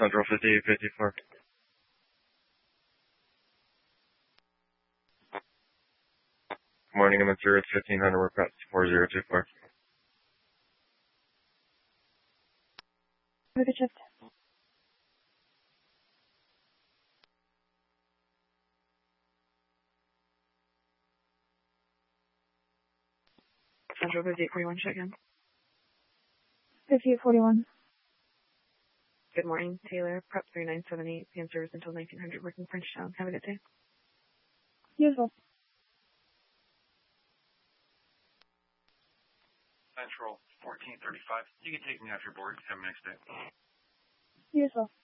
Central 5854. Good morning, I'm at 0 at 1500, we're past 4024. Have a good shift. Central 5841, check in. 5841. Good morning, Taylor. Prep 3978, PM service until 1900, working Frenchtown. Have a good day. Useful. Central 1435. You can take me off your board. Have a nice day. Useful.